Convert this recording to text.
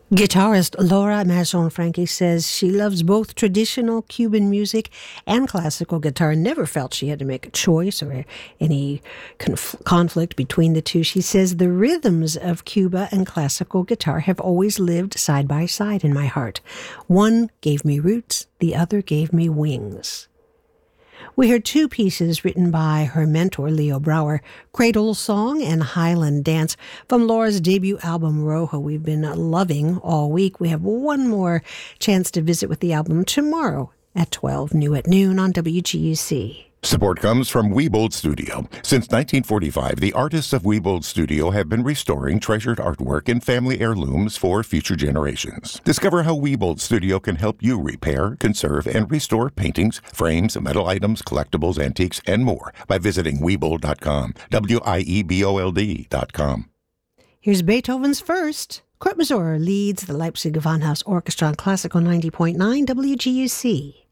Guitarist Laura Mason-Franchi says she loves both traditional Cuban music and classical guitar, never felt she had to make a choice or any conflict between the two. She says the rhythms of Cuba and classical guitar have always lived side by side in my heart. One gave me roots, the other gave me wings. We heard two pieces written by her mentor, Leo Brouwer, Cradle Song and Highland Dance, from Laura's debut album, Rojo. We've been loving all week. We have one more chance to visit with the album tomorrow at 12, new at noon on WGUC. Support comes from Wiebold Studio. Since 1945, the artists of Wiebold Studio have been restoring treasured artwork and family heirlooms for future generations. Discover how Wiebold Studio can help you repair, conserve, and restore paintings, frames, metal items, collectibles, antiques, and more by visiting Wiebold.com, Wiebold.com. Here's Beethoven's First. Kurt Masur leads the Leipzig Gewandhaus Orchestra on Classical 90.9 WGUC.